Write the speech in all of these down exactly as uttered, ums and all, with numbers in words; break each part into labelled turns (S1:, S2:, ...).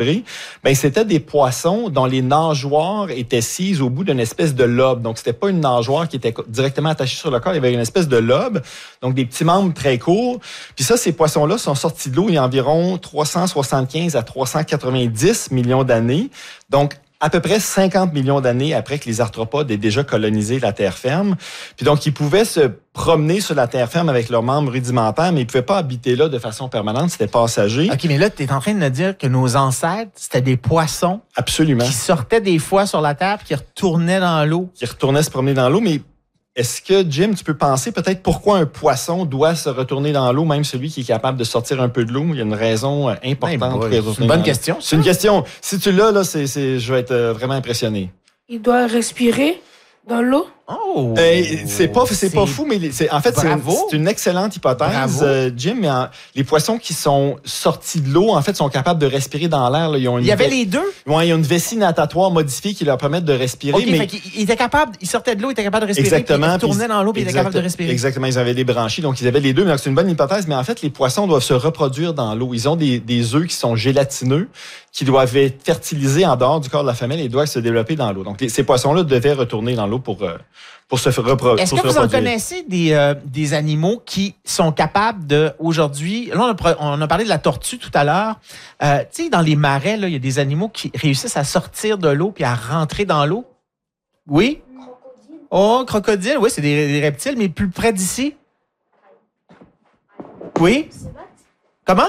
S1: vertébrés, ben c'était des poissons dont les nageoires étaient sciées au bout d'une espèce de lobe. Donc, c'était pas une nageoire qui était directement attachée sur le corps, il y avait une espèce de lobe, donc des petits membres très courts. Puis ça, ces poissons-là sont sortis de l'eau il y a environ trois cent soixante-quinze à trois cent quatre-vingt-dix millions d'années. Donc, à peu près cinquante millions d'années après que les arthropodes aient déjà colonisé la terre ferme. Puis donc, ils pouvaient se promener sur la terre ferme avec leurs membres rudimentaires, mais ils ne pouvaient pas habiter là de façon permanente, c'était passager.
S2: OK, mais là, tu es en train de me dire que nos ancêtres, c'était des poissons.
S1: Absolument.
S2: Qui sortaient des fois sur la terre puis qui retournaient dans l'eau.
S1: Qui retournaient se promener dans l'eau, mais est-ce que, Jim, tu peux penser peut-être pourquoi un poisson doit se retourner dans l'eau, même celui qui est capable de sortir un peu de l'eau? Il y a une raison importante.
S2: Ben, bah, c'est une bonne question.
S1: C'est une question. Si tu l'as, là, c'est, c'est, je vais être vraiment impressionné.
S3: Il doit respirer dans l'eau?
S2: Oh!
S1: Euh, c'est pas, c'est, c'est pas fou, mais c'est, en fait, c'est une, c'est une excellente hypothèse, euh, Jim. Mais en, les poissons qui sont sortis de l'eau, en fait, sont capables de respirer dans l'air. Là. Ils ont une
S2: Il y avait
S1: ve-
S2: les deux?
S1: Oui, ils ont une vessie natatoire modifiée qui leur permet de respirer.
S2: OK,
S1: mais...
S2: fait qu'ils étaient capables, ils sortaient de l'eau, ils étaient capables de respirer,
S1: Exactement.
S2: puis ils retournaient dans l'eau, puis ils étaient
S1: exact-
S2: capables de respirer.
S1: Exactement, ils avaient des branchies, donc ils avaient les deux. Donc c'est une bonne hypothèse, mais en fait, les poissons doivent se reproduire dans l'eau. Ils ont des, des œufs qui sont gélatineux, qui doivent être fertilisés en dehors du corps de la femelle et doivent se développer dans l'eau. Donc les, ces poissons-là devaient retourner dans l'eau pour, euh, pour se reproduire.
S2: Est-ce que vous en connaissez des, euh, des animaux qui sont capables de, aujourd'hui, là, on a, pro- on a parlé de la tortue tout à l'heure. Euh, tu sais, dans les marais, là, il y a des animaux qui réussissent à sortir de l'eau puis à rentrer dans l'eau. Oui?
S3: Crocodile.
S2: Oh, crocodile, oui, c'est des, des reptiles, mais plus près d'ici. Oui? Comment?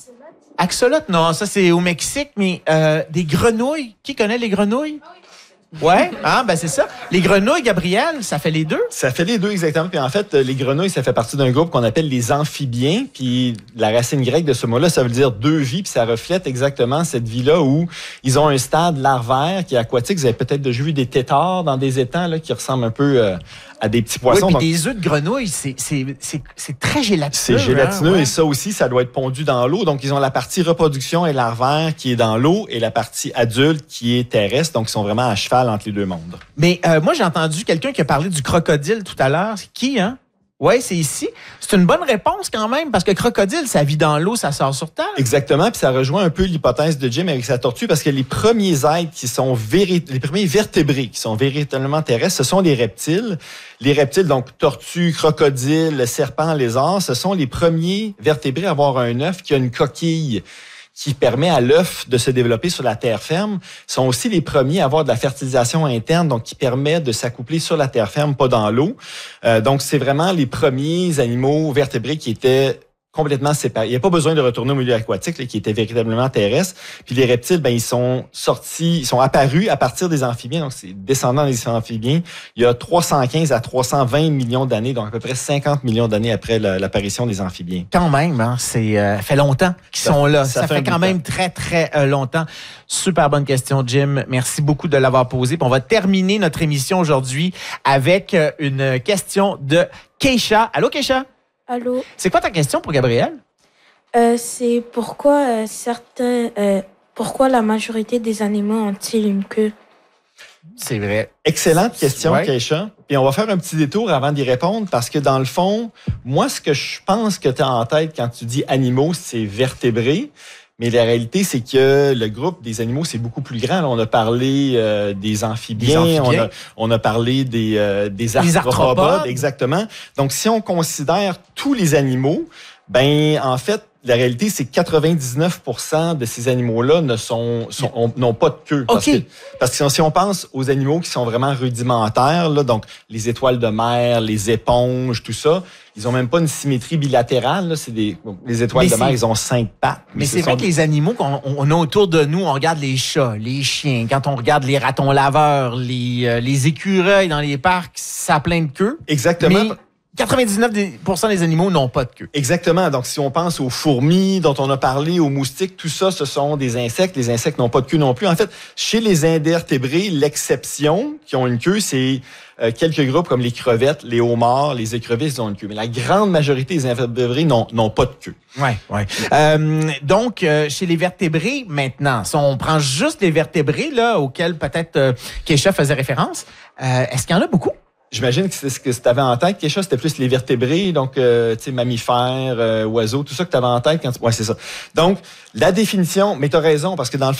S2: Axolote, non, ça c'est au Mexique, mais euh, des grenouilles. Qui connaît les grenouilles? Ouais, ah, ben c'est ça. Les grenouilles, Gabriel, ça fait les deux?
S1: Ça fait les deux exactement. Puis en fait, les grenouilles, ça fait partie d'un groupe qu'on appelle les amphibiens. Puis la racine grecque de ce mot-là, ça veut dire deux vies. Puis ça reflète exactement cette vie-là où ils ont un stade larvaire qui est aquatique. Vous avez peut-être déjà vu des têtards dans des étangs là, qui ressemblent un peu euh, à des petits poissons.
S2: Oui, puis
S1: Donc,
S2: des œufs de grenouille, c'est, c'est, c'est, c'est très gélatineux.
S1: c'est gélatineux
S2: hein, ouais.
S1: et ça aussi, ça doit être pondu dans l'eau. Donc, ils ont la partie reproduction et larvaire qui est dans l'eau et la partie adulte qui est terrestre. Donc, ils sont vraiment à cheval entre les deux mondes.
S2: Mais euh, moi, j'ai entendu quelqu'un qui a parlé du crocodile tout à l'heure. C'est qui, hein? Oui, c'est ici. C'est une bonne réponse quand même, parce que crocodile, ça vit dans l'eau, ça sort sur terre.
S1: Exactement, puis ça rejoint un peu l'hypothèse de Jim avec sa tortue, parce que les premiers êtres qui sont véri- les premiers vertébrés qui sont véritablement terrestres, ce sont les reptiles. Les reptiles, donc tortues, crocodiles, serpents, lézards, ce sont les premiers vertébrés à avoir un œuf qui a une coquille qui permet à l'œuf de se développer sur la terre ferme, sont aussi les premiers à avoir de la fertilisation interne, donc qui permet de s'accoupler sur la terre ferme, pas dans l'eau. Euh, donc, c'est vraiment les premiers animaux vertébrés qui étaient complètement séparés. Il n'y a pas besoin de retourner au milieu aquatique, là, qui était véritablement terrestre. Puis les reptiles, ben ils sont sortis, ils sont apparus à partir des amphibiens, donc c'est descendant des amphibiens, il y a trois cent quinze à trois cent vingt millions d'années, donc à peu près cinquante millions d'années après la, l'apparition des amphibiens.
S2: Quand même, hein, c'est euh, fait longtemps qu'ils
S1: Ça-
S2: sont là.
S1: ça
S2: Ça,
S1: fait
S2: fait,
S1: un bout
S2: quand
S1: de
S2: même très, très euh, longtemps. Super bonne question, Jim. Merci beaucoup de l'avoir posée. Puis on va terminer notre émission aujourd'hui avec euh, une question de Keisha. Allô, Keisha?
S3: Allô?
S2: C'est quoi ta question pour Gabriel?
S3: Euh, c'est pourquoi euh, certains, euh, pourquoi la majorité des animaux ont-ils une queue?
S2: C'est vrai.
S1: Excellente question,
S2: Ouais.
S1: Keisha. Puis on va faire un petit détour avant d'y répondre parce que dans le fond, moi, ce que je pense que tu as en tête quand tu dis animaux, c'est vertébrés. Mais la réalité, c'est que le groupe des animaux, c'est beaucoup plus grand. Là, on a parlé euh, des amphibiens,
S2: Des amphibiens.
S1: On, a, on a parlé des, euh, des
S2: Les
S1: arthropodes.
S2: arthropodes.
S1: Exactement. Donc, si on considère tous les animaux, ben en fait, la réalité, c'est que quatre-vingt-dix-neuf pour cent de ces animaux-là ne sont, sont ont- n'ont pas de queue. Parce
S2: OK.
S1: que, parce que si on pense aux animaux qui sont vraiment rudimentaires, là, donc les étoiles de mer, les éponges, tout ça, ils ont même pas une symétrie bilatérale. Là, c'est des, bon, les étoiles
S2: Mais
S1: de mer,
S2: c'est-
S1: ils ont cinq pattes.
S2: Mais
S1: ce
S2: c'est vrai
S1: sont
S2: que les animaux qu'on on a autour de nous, on regarde les chats, les chiens, quand on regarde les ratons laveurs, les, euh, les écureuils dans les parcs, ça a plein de queues.
S1: Exactement.
S2: Mais quatre-vingt-dix-neuf pour cent des animaux n'ont pas de queue.
S1: Exactement. Donc, si on pense aux fourmis dont on a parlé, aux moustiques, tout ça, ce sont des insectes. Les insectes n'ont pas de queue non plus. En fait, chez les invertébrés, l'exception qui ont une queue, c'est euh, quelques groupes comme les crevettes, les homards, les écrevisses ils ont une queue. Mais la grande majorité des invertébrés n'ont, n'ont pas de queue.
S2: Ouais, ouais. Euh, donc, euh, chez les vertébrés, maintenant, si on prend juste les vertébrés, là, auxquels peut-être euh, Keisha faisait référence, euh, est-ce qu'il y en a beaucoup?
S1: J'imagine que c'est ce que tu avais en tête, quelque chose, c'était plus les vertébrés, donc, euh, tu sais, mammifères, euh, oiseaux, tout ça que tu avais en tête quand tu... Ouais, c'est ça. Donc, la définition, mais tu as raison, parce que dans le